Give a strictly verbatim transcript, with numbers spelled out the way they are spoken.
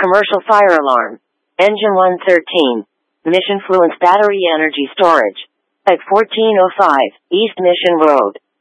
Commercial fire alarm. Engine one thirteen. Mission Fluence battery energy storage. At fourteen oh five East Mission Road.